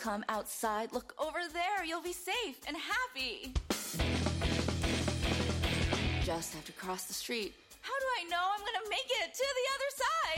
come outside. Look over there. You'll be safe and happy. Just have to cross the street. How do I know I'm going to make it to the other side?